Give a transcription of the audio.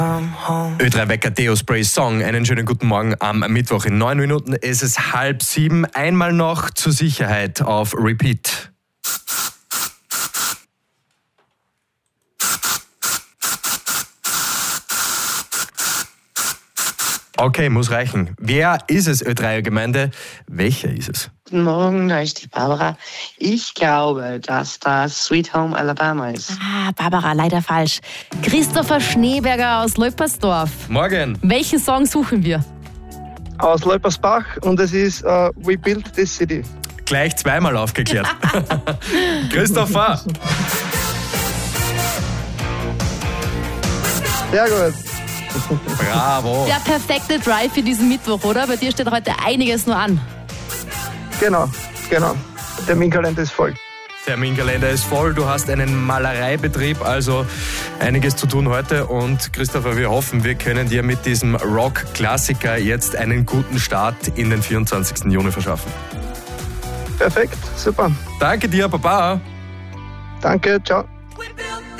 Ö3 Wecker Deo Spray Song. Einen schönen guten Morgen am Mittwoch. In 9 Minuten ist es 6:30. Einmal noch zur Sicherheit auf Repeat. Okay, muss reichen. Wer ist es, Ö3 Gemeinde? Welcher ist es? Guten Morgen, da ist die Barbara. Ich glaube, dass das Sweet Home Alabama ist. Barbara, leider falsch. Christopher Schneeberger aus Leupersdorf. Morgen. Welchen Song suchen wir? Aus Leupersbach und es ist We Built This City. Gleich zweimal aufgeklärt. Christopher. Sehr gut. Bravo. Der perfekte Drive für diesen Mittwoch, oder? Bei dir steht heute einiges nur an. Genau. Der Terminkalender ist voll. Terminkalender ist voll, du hast einen Malereibetrieb, also einiges zu tun heute. Und Christopher, wir hoffen, wir können dir mit diesem Rock-Klassiker jetzt einen guten Start in den 24. Juni verschaffen. Perfekt, super. Danke dir, Papa. Danke, ciao.